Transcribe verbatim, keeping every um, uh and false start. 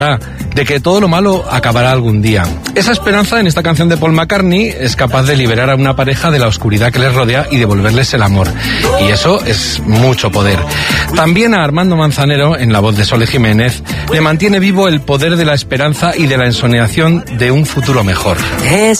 de que todo lo malo acabará algún día. Esa esperanza en esta canción de Paul McCartney es capaz de liberar a una pareja de la oscuridad que les rodea y devolverles el amor. Y eso es mucho poder. También a Armando Manzanero, en la voz de Sole Jiménez, le mantiene vivo el poder de la esperanza y de la ensoñación de un futuro mejor. Es